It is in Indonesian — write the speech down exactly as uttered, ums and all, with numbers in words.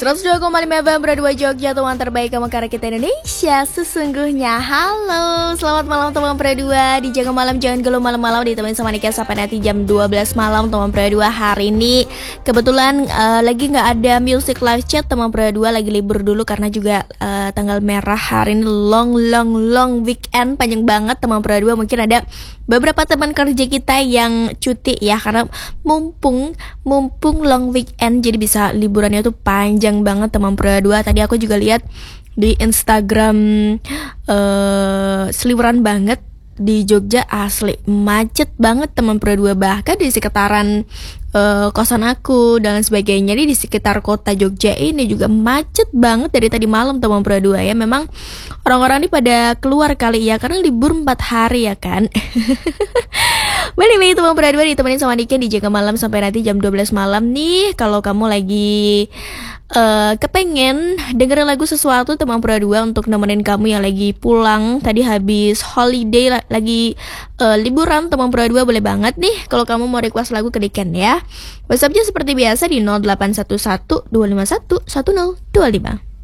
seratus dua koma lima F M Berdua Jogja, teman terbaik kamu karena kita Indonesia sesungguhnya. Halo, selamat malam teman Berdua. Dijaga malam jangan geluh malam-malam, ditemenin sama Nika sampai nanti jam dua belas malam teman Berdua. Hari ini kebetulan uh, lagi nggak ada music live chat teman Berdua, lagi libur dulu karena juga uh, tanggal merah. Hari ini long long long weekend, panjang banget teman Berdua. Mungkin ada beberapa teman kerja kita yang cuti ya, karena mumpung mumpung long weekend jadi bisa liburannya tuh panjang banget teman Berdua. Tadi aku juga lihat di Instagram uh, seliburan banget di Jogja, asli macet banget teman Berdua. Bahkan di sekitaran uh, kosan aku dan sebagainya, di sekitar kota Jogja ini juga macet banget dari tadi malam teman Berdua ya. Memang orang-orang ini pada keluar kali ya, karena libur empat hari ya kan. Balik-balik teman Berdua, ditemenin sama Dika di Jaga Malam sampai nanti jam dua belas malam nih. Kalau kamu lagi uh, kepengen dengerin lagu sesuatu teman Berdua untuk nemenin kamu yang lagi pulang, tadi habis holiday, lagi uh, liburan teman Berdua, boleh banget nih kalau kamu mau request lagu ke Diken ya. WhatsAppnya seperti biasa di nol delapan satu satu dua lima satu satu nol dua lima.